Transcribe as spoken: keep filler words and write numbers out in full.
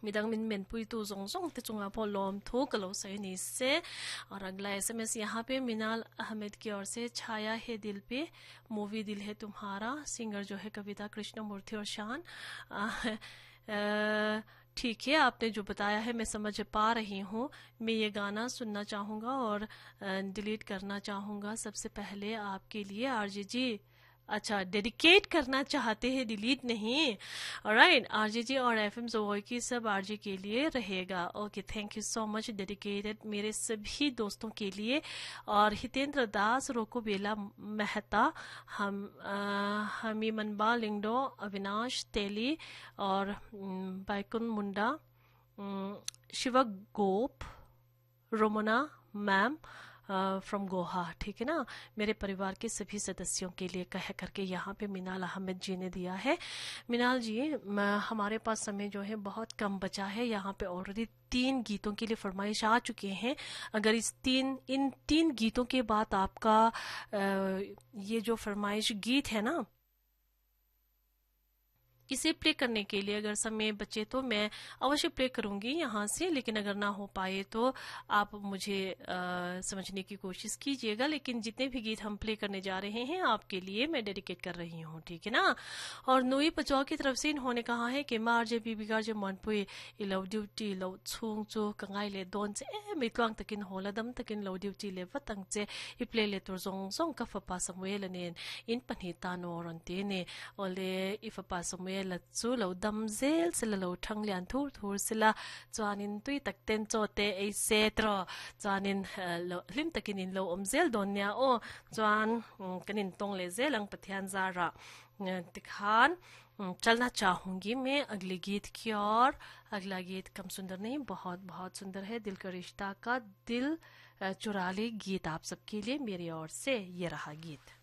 midang min men pui tu zong zong te chunga po lom thu kalo sai ni से। और अगला SMS यहाँ पे मिनाल अहमद की ओर से, छाया है दिल पे, मूवी दिल है तुम्हारा, सिंगर जो है कविता कृष्णमूर्ति और शान। ठीक है, आपने जो बताया है मैं समझ पा रही हूँ। मैं ये गाना सुनना चाहूँगा और डिलीट करना चाहूँगा सबसे पहले आपके लिए आरजे जी। अच्छा, डेडिकेट करना चाहते हैं, डिलीट नहीं। ऑलराइट, आरजे जी और एफएम ज़ोई की सब आरजे के लिए रहेगा। Okay, thank you so much, dedicated मेरे सभी दोस्तों के लिए। और हितेंद्र दास, रोको बेला मेहता, हम हमी मनबा लिंगडो, अविनाश तेली और बैकुन मुंडा, शिवा गोप, रोमना मैम फ्रॉम गोहा, ठीक है ना, मेरे परिवार के सभी सदस्यों के लिए कह करके यहाँ पे मिनाल अहमद जी ने दिया है। मिनाल जी, हमारे पास समय जो है बहुत कम बचा है। यहाँ पे ऑलरेडी तीन गीतों के लिए फरमाइश आ चुके हैं। अगर इस तीन इन तीन गीतों के बाद आपका ये जो फरमाइश गीत है ना, इसे प्ले करने के लिए अगर समय बचे तो मैं अवश्य प्ले करूंगी यहाँ से, लेकिन अगर ना हो पाए तो आप मुझे आ, समझने की कोशिश कीजिएगा। लेकिन जितने भी गीत हम प्ले करने जा रहे हैं आपके लिए मैं डेडिकेट कर रही हूँ, ठीक है ना। और नोई पचौ की तरफ से इन्होंने कहा है कि मार जे बीबीगार जे मनपुई इलव ड्यूटी लव छूंग चो कंगाई ले दोन से ए मितवांग तकिन होलदम तकिन लव ड्यूटी ले वतंग से इ प्ले ले तो जोंग जोंग का फपा समवेल ने इन पनीता नोरंते ने ओले इ फपा समवेल लचू लो दमजेल से लो ठंग लियान थूर थूर सिला चवानिन तुई तकतेन चोते ए सेत्रो चवानिन लिम तकिन लो ओमजेल दोन्या ओ चवान कनिन तोंग ले जेलंग पथियान जारा दिखान चलना चाहूंगी मैं अगले गीत की ओर। अगला गीत कम सुंदर नहीं, बहुत बहुत सुंदर है। दिल का रिश्ता का दिल चुरा ले गीत आप सबके लिए मेरी ओर से। ये रहा गीत।